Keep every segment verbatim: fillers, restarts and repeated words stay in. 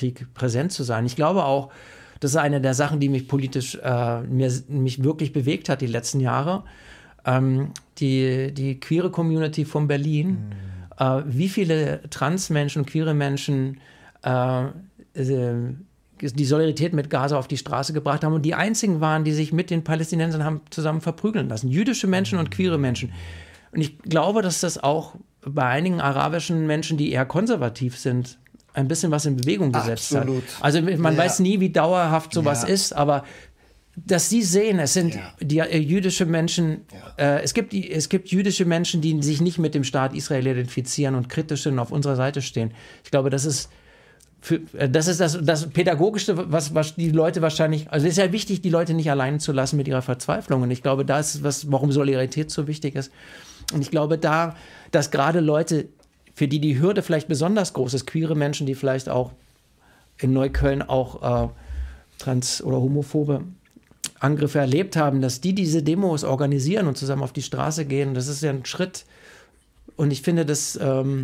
Krieg präsent zu sein. Ich glaube auch, das ist eine der Sachen, die mich politisch, äh, mir, mich wirklich bewegt hat die letzten Jahre. Ähm, die, die queere Community von Berlin, mhm. äh, wie viele Transmenschen und queere Menschen äh, äh, die Solidarität mit Gaza auf die Straße gebracht haben und die einzigen waren, die sich mit den Palästinensern haben zusammen verprügeln lassen. Jüdische Menschen und queere Menschen. Und ich glaube, dass das auch bei einigen arabischen Menschen, die eher konservativ sind, ein bisschen was in Bewegung gesetzt Absolut. hat. Also man ja. weiß nie, wie dauerhaft sowas ja. ist, aber dass sie sehen, es sind ja. die äh, jüdische Menschen, ja. äh, es gibt die, es gibt jüdische Menschen, die sich nicht mit dem Staat Israel identifizieren und kritisch sind und auf unserer Seite stehen. Ich glaube, das ist Für, das ist das, das Pädagogischste, was, was die Leute wahrscheinlich, also es ist ja wichtig, die Leute nicht allein zu lassen mit ihrer Verzweiflung. Und ich glaube, da ist was, warum Solidarität so wichtig ist. Und ich glaube da, dass gerade Leute, für die die Hürde vielleicht besonders groß ist, queere Menschen, die vielleicht auch in Neukölln auch äh, trans- oder homophobe Angriffe erlebt haben, dass die diese Demos organisieren und zusammen auf die Straße gehen, das ist ja ein Schritt. Und ich finde das... Ähm,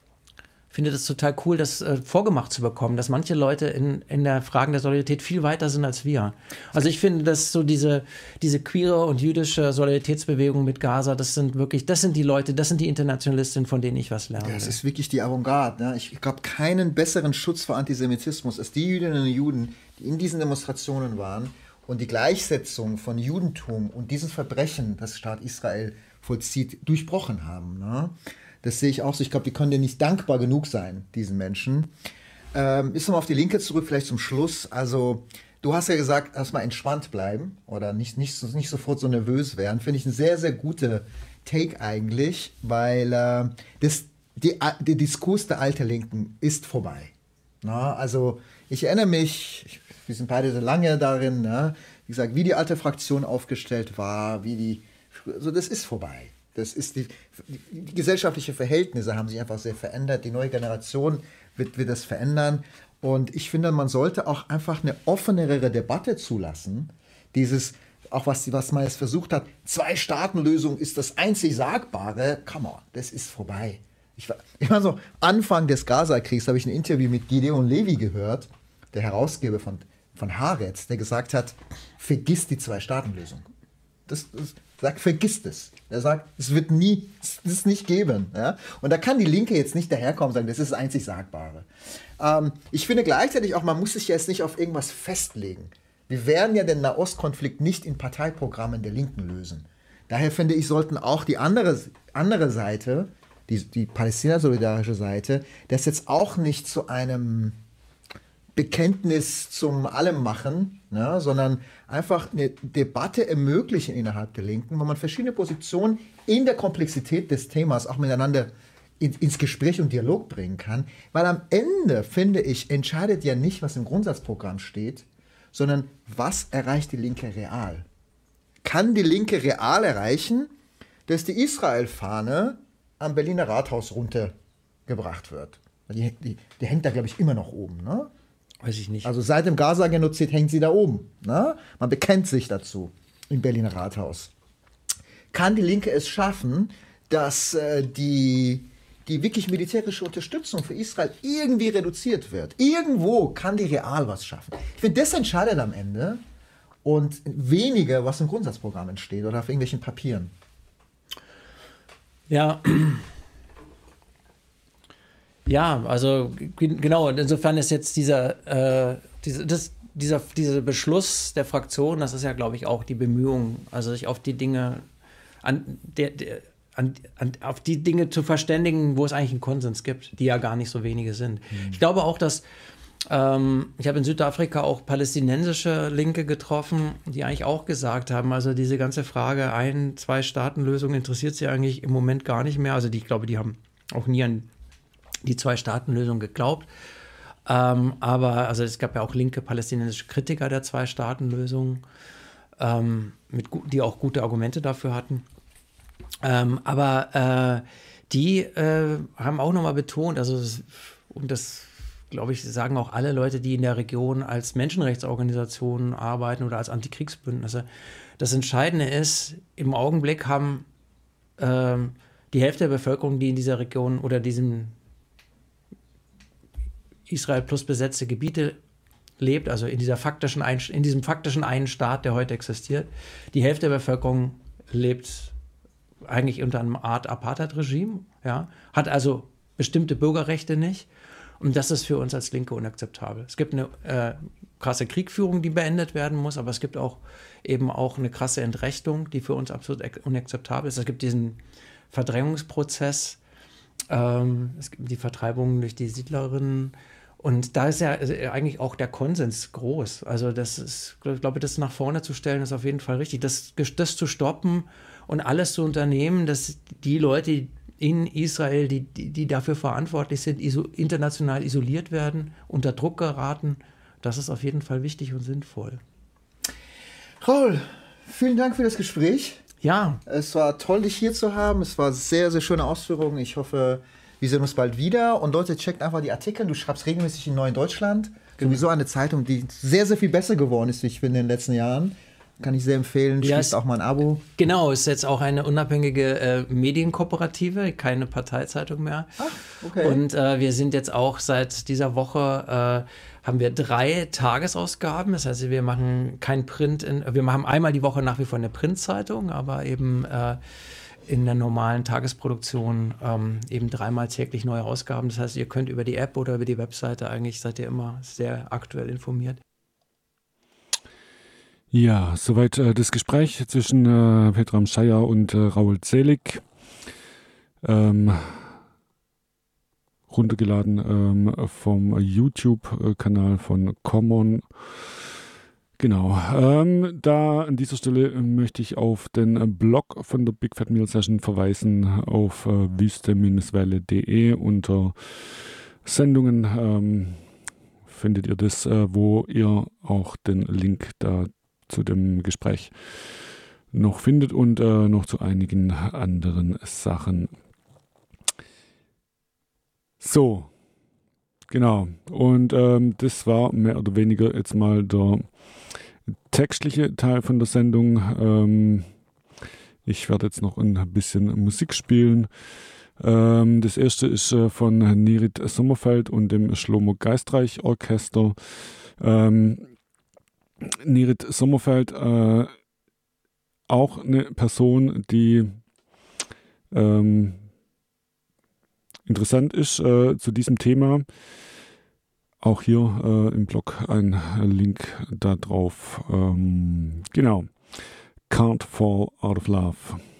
finde das total cool, das äh, vorgemacht zu bekommen, dass manche Leute in, in der Frage der Solidarität viel weiter sind als wir. Also ich finde, dass so diese, diese queere und jüdische Solidaritätsbewegung mit Gaza, das sind wirklich, das sind die Leute, das sind die Internationalistinnen, von denen ich was lerne. Das ist wirklich die Avantgarde. Ne? Ich glaube, keinen besseren Schutz vor Antisemitismus als die Jüdinnen und Juden, die in diesen Demonstrationen waren und die Gleichsetzung von Judentum und diesen Verbrechen, das Staat Israel vollzieht, durchbrochen haben. Ne? Das sehe ich auch so. Ich glaube, die können dir nicht dankbar genug sein, diesen Menschen. Ähm, ist nochmal auf die Linke zurück, vielleicht zum Schluss. Also, du hast ja gesagt, erstmal entspannt bleiben oder nicht, nicht, nicht sofort so nervös werden. Finde ich ein sehr, sehr guter Take eigentlich, weil äh, das, die, der Diskurs der alten Linken ist vorbei. Na, also, ich erinnere mich, ich, wir sind beide so lange darin, ne? Wie gesagt, wie die alte Fraktion aufgestellt war, wie die, also das ist vorbei. Das ist die, die, die gesellschaftlichen Verhältnisse haben sich einfach sehr verändert. Die neue Generation wird, wird das verändern. Und ich finde, man sollte auch einfach eine offenere Debatte zulassen. Dieses, auch was, was man jetzt versucht hat, Zwei-Staaten-Lösung ist das einzig Sagbare. Come on, das ist vorbei. Ich war, ich war so, Anfang des Gaza-Kriegs habe ich ein Interview mit Gideon Levy gehört, der Herausgeber von, von Haaretz, der gesagt hat, vergiss die Zwei-Staaten-Lösung. Das, das sagt, vergiss es. Er sagt, es wird nie, es ist nicht geben. Ja? Und da kann die Linke jetzt nicht daherkommen und sagen, das ist das einzig Sagbare. Ähm, ich finde gleichzeitig auch, man muss sich ja jetzt nicht auf irgendwas festlegen. Wir werden ja den Nahostkonflikt nicht in Parteiprogrammen der Linken lösen. Daher finde ich, sollten auch die andere, andere Seite, die, die palästina-solidarische Seite, das jetzt auch nicht zu einem Bekenntnis zum Allem machen, ne, sondern einfach eine Debatte ermöglichen innerhalb der Linken, wo man verschiedene Positionen in der Komplexität des Themas auch miteinander in, ins Gespräch und Dialog bringen kann. Weil am Ende, finde ich, entscheidet ja nicht, was im Grundsatzprogramm steht, sondern was erreicht die Linke real. Kann die Linke real erreichen, dass die Israel-Fahne am Berliner Rathaus runtergebracht wird? Die, die, die hängt da, glaube ich, immer noch oben, ne? Weiß ich nicht. Also seit dem Gaza-Genozid hängt sie da oben. Ne? Man bekennt sich dazu im Berliner Rathaus. Kann die Linke es schaffen, dass äh, die, die wirklich militärische Unterstützung für Israel irgendwie reduziert wird? Irgendwo kann die real was schaffen. Ich finde, das entscheidet am Ende und weniger, was im Grundsatzprogramm entsteht oder auf irgendwelchen Papieren. Ja, Ja, also genau, und insofern ist jetzt dieser, äh, diese, das, dieser, dieser Beschluss der Fraktion, das ist ja, glaube ich, auch die Bemühung, also sich auf die Dinge, an, der, der, an, an, auf die Dinge zu verständigen, wo es eigentlich einen Konsens gibt, die ja gar nicht so wenige sind. Mhm. Ich glaube auch, dass, ähm, ich habe in Südafrika auch palästinensische Linke getroffen, die eigentlich auch gesagt haben, also diese ganze Frage ein-, Zwei-Staaten-Lösung interessiert sie eigentlich im Moment gar nicht mehr. Also die, ich glaube, die haben auch nie an die Zwei-Staaten-Lösung geglaubt. Ähm, aber also es gab ja auch linke palästinensische Kritiker der Zwei-Staaten-Lösung, ähm, mit, die auch gute Argumente dafür hatten. Ähm, aber äh, die äh, haben auch nochmal betont, also das, und das, glaube ich, sagen auch alle Leute, die in der Region als Menschenrechtsorganisationen arbeiten oder als Antikriegsbündnisse, das Entscheidende ist, im Augenblick haben äh, die Hälfte der Bevölkerung, die in dieser Region oder diesem Israel plus besetzte Gebiete lebt, also in, dieser faktischen ein, in diesem faktischen einen Staat, der heute existiert. Die Hälfte der Bevölkerung lebt eigentlich unter einem Art Apartheid-Regime, ja, hat also bestimmte Bürgerrechte nicht. Und das ist für uns als Linke unakzeptabel. Es gibt eine äh, krasse Kriegführung, die beendet werden muss, aber es gibt auch eben auch eine krasse Entrechtung, die für uns absolut unakzeptabel ist. Es gibt diesen Verdrängungsprozess, ähm, es gibt die Vertreibung durch die Siedlerinnen. Und da ist ja eigentlich auch der Konsens groß. Also das ist, ich glaube, das nach vorne zu stellen, ist auf jeden Fall richtig. Das, das zu stoppen und alles zu unternehmen, dass die Leute in Israel, die, die, die dafür verantwortlich sind, iso, international isoliert werden, unter Druck geraten, das ist auf jeden Fall wichtig und sinnvoll. Raul, vielen Dank für das Gespräch. Ja. Es war toll, dich hier zu haben. Es war sehr, sehr schöne Ausführungen. Ich hoffe, wir sehen uns bald wieder. Und Leute, checkt einfach die Artikel. Du schreibst regelmäßig in Neuen Deutschland. Genau. Sowieso eine Zeitung, die sehr, sehr viel besser geworden ist, wie ich finde, in den letzten Jahren. Kann ich sehr empfehlen. Ja, schließt auch mal ein Abo. Genau, ist jetzt auch eine unabhängige äh, Medienkooperative, keine Parteizeitung mehr. Ach, okay. Und äh, wir sind jetzt auch seit dieser Woche, äh, haben wir drei Tagesausgaben. Das heißt, wir machen kein Print, in, wir machen einmal die Woche nach wie vor eine Printzeitung, aber eben äh, in der normalen Tagesproduktion ähm, eben dreimal täglich neue Ausgaben. Das heißt, ihr könnt über die App oder über die Webseite, eigentlich seid ihr immer sehr aktuell informiert. Ja, soweit äh, das Gespräch zwischen äh, Petram Scheier und äh, Raul Zelig. Ähm, runtergeladen ähm, vom YouTube-Kanal von Common. Genau. Ähm, da an dieser Stelle möchte ich auf den Blog von der Big Fat Meal Session verweisen, auf äh, wüste Welle punkt de unter Sendungen ähm, findet ihr das, äh, wo ihr auch den Link da zu dem Gespräch noch findet und äh, noch zu einigen anderen Sachen. So, genau. Und ähm, das war mehr oder weniger jetzt mal der textliche Teil von der Sendung. Ähm, ich werde jetzt noch ein bisschen Musik spielen. Ähm, das erste ist äh, von Nirit Sommerfeld und dem Shlomo Geistreich Orchester. Ähm, Nirit Sommerfeld, äh, auch eine Person, die ähm, interessant ist äh, zu diesem Thema. Auch hier äh, im Blog ein Link da drauf. Ähm, genau. Can't Fall Out of Love.